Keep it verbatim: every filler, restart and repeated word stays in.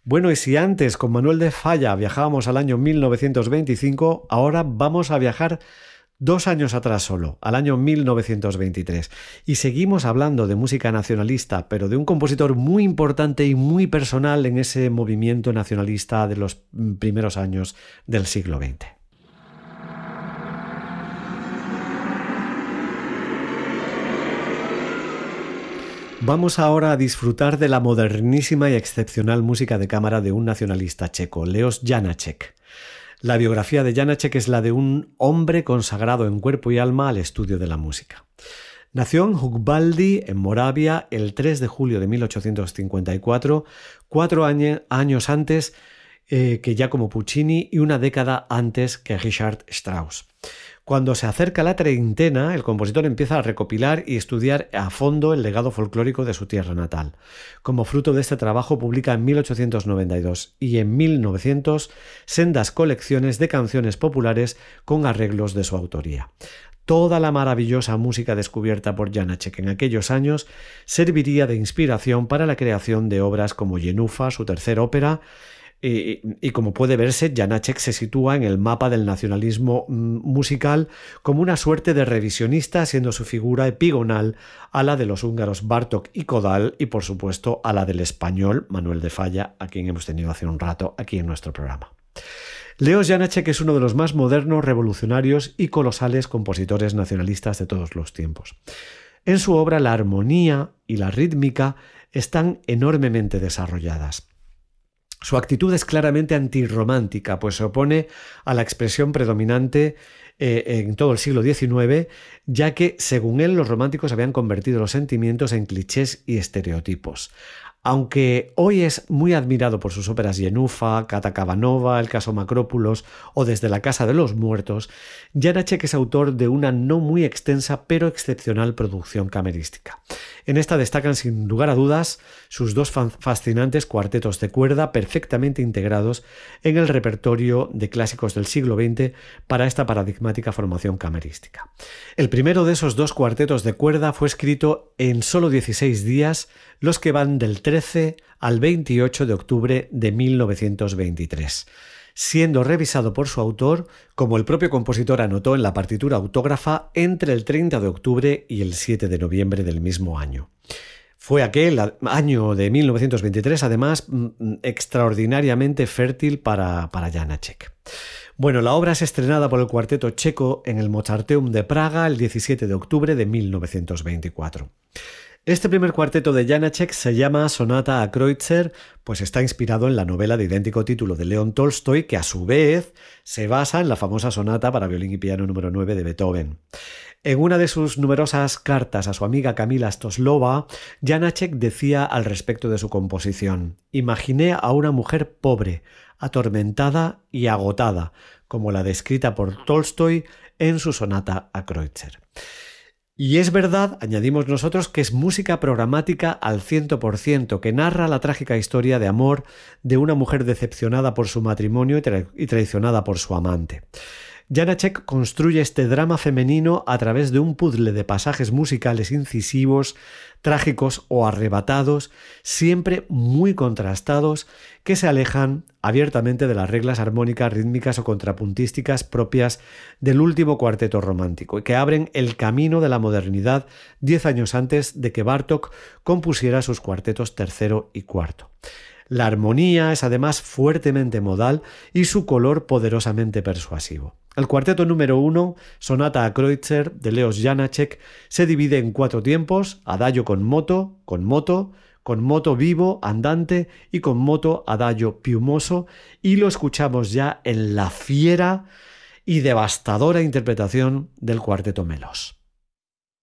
Bueno, y si antes con Manuel de Falla viajábamos al año mil novecientos veinticinco, ahora vamos a viajar dos años atrás solo, al año mil novecientos veintitrés. Y seguimos hablando de música nacionalista, pero de un compositor muy importante y muy personal en ese movimiento nacionalista de los primeros años del siglo veinte. Vamos ahora a disfrutar de la modernísima y excepcional música de cámara de un nacionalista checo, Leos Janáček. La biografía de Janáček es la de un hombre consagrado en cuerpo y alma al estudio de la música. Nació en Húcbaldi, en Moravia, el tres de julio de mil ochocientos cincuenta y cuatro, cuatro año, años antes eh, que Giacomo Puccini y una década antes que Richard Strauss. Cuando se acerca la treintena, el compositor empieza a recopilar y estudiar a fondo el legado folclórico de su tierra natal. Como fruto de este trabajo publica en mil ochocientos noventa y dos y en mil novecientos sendas colecciones de canciones populares con arreglos de su autoría. Toda la maravillosa música descubierta por Janáček en aquellos años serviría de inspiración para la creación de obras como Yenufa, su tercera ópera. Y, y como puede verse, Janáček se sitúa en el mapa del nacionalismo musical como una suerte de revisionista, siendo su figura epigonal a la de los húngaros Bartók y Kodály y por supuesto a la del español Manuel de Falla, a quien hemos tenido hace un rato aquí en nuestro programa. Leos Janáček es uno de los más modernos, revolucionarios y colosales compositores nacionalistas de todos los tiempos. En su obra la armonía y la rítmica están enormemente desarrolladas. Su actitud es claramente antirromántica, pues se opone a la expresión predominante eh, en todo el siglo diecinueve, ya que, según él, los románticos habían convertido los sentimientos en clichés y estereotipos. Aunque hoy es muy admirado por sus óperas Yenufa, Kata Kabanova, El caso Macrópulos o Desde la casa de los muertos, Janáček es autor de una no muy extensa pero excepcional producción camerística. En esta destacan sin lugar a dudas sus dos fascinantes cuartetos de cuerda perfectamente integrados en el repertorio de clásicos del siglo veinte para esta paradigmática formación camerística. El primero de esos dos cuartetos de cuerda fue escrito en solo dieciséis días, los que van del trece al veintiocho de octubre de mil novecientos veintitrés, siendo revisado por su autor, como el propio compositor anotó en la partitura autógrafa, entre el treinta de octubre y el siete de noviembre del mismo año. Fue aquel año de mil novecientos veintitrés, además, extraordinariamente fértil para, para Janáček. Bueno, la obra es estrenada por el cuarteto checo en el Mozarteum de Praga el diecisiete de octubre de mil novecientos veinticuatro. Este primer cuarteto de Janáček se llama Sonata a Kreutzer, pues está inspirado en la novela de idéntico título de León Tolstoy, que a su vez se basa en la famosa sonata para violín y piano número nueve de Beethoven. En una de sus numerosas cartas a su amiga Kamila Stoslova, Janáček decía al respecto de su composición: «Imaginé a una mujer pobre, atormentada y agotada, como la descrita por Tolstoy en su sonata a Kreutzer». Y es verdad, añadimos nosotros, que es música programática al cien por ciento, que narra la trágica historia de amor de una mujer decepcionada por su matrimonio y, tra- y traicionada por su amante. Janáček construye este drama femenino a través de un puzzle de pasajes musicales incisivos, trágicos o arrebatados, siempre muy contrastados, que se alejan abiertamente de las reglas armónicas, rítmicas o contrapuntísticas propias del último cuarteto romántico y que abren el camino de la modernidad diez años antes de que Bartók compusiera sus cuartetos tercero y cuarto. La armonía es además fuertemente modal y su color poderosamente persuasivo. El cuarteto número uno, Sonata a Kreutzer, de Leos Janáček, se divide en cuatro tiempos: adagio con moto, con moto, con moto vivo, andante y con moto adagio piumoso, y lo escuchamos ya en la fiera y devastadora interpretación del cuarteto Melos.